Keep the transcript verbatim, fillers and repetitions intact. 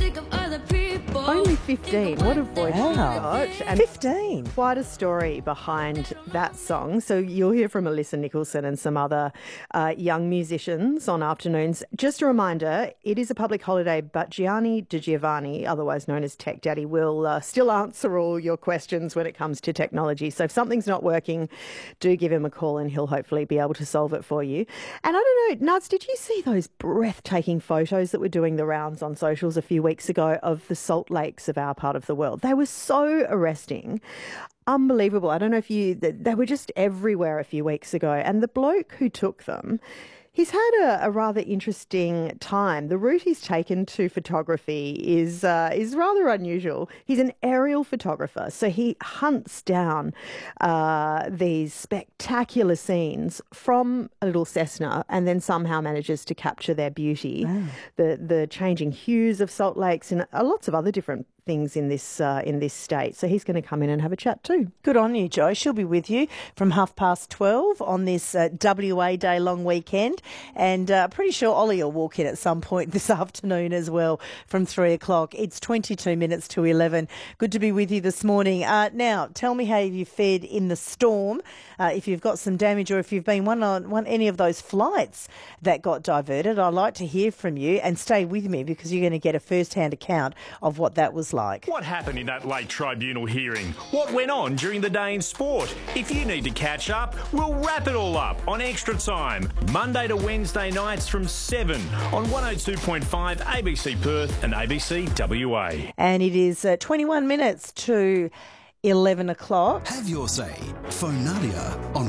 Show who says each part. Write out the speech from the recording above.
Speaker 1: Only fifteen. What a voice she's got. And
Speaker 2: fifteen.
Speaker 1: quite a story behind that song. So you'll hear from Alyssa Nicholson and some other uh, young musicians on afternoons. Just a reminder, it is a public holiday, but Gianni Di Giovanni, otherwise known as Tech Daddy, will uh, still answer all your questions when it comes to technology. So if something's not working, do give him a call and he'll hopefully be able to solve it for you. And I don't know, Nuts, did you see those breathtaking photos that were doing the rounds on socials a few weeks ago of the salt lakes of our part of the world? They were so arresting. Unbelievable. I don't know if you, they were just everywhere a few weeks ago. And the bloke who took them, he's had a, a rather interesting time. The route he's taken to photography is uh, is rather unusual. He's an aerial photographer, so he hunts down uh, these spectacular scenes from a little Cessna and then somehow manages to capture their beauty, wow. the the changing hues of salt lakes and uh, lots of other different things in this uh, in this state. So he's going to come in and have a chat too.
Speaker 2: Good on you, Jo. She'll be with you from half past twelve on this uh, W A Day long weekend. And uh, pretty sure Ollie will walk in at some point this afternoon as well from three o'clock. It's twenty-two minutes to eleven. Good to be with you this morning. Uh, now, tell me how you fared in the storm, uh, if you've got some damage or if you've been one on one any of those flights that got diverted. I'd like to hear from you and stay with me because you're going to get a first-hand account of what that was like. Like.
Speaker 3: What happened in that late tribunal hearing? What went on during the day in sport? If you need to catch up, we'll wrap it all up on Extra Time, Monday to Wednesday nights from seven on one oh two point five A B C Perth and A B C W A.
Speaker 2: And it is uh, twenty-one minutes to eleven o'clock.
Speaker 4: Have your say. Phone Nadia on